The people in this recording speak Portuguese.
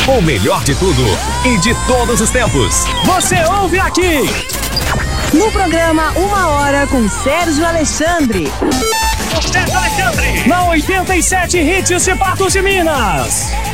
O melhor de tudo e de todos os tempos. Você ouve aqui. No programa Uma Hora com Sérgio Alexandre. Na 87 Hits de Patos de Minas.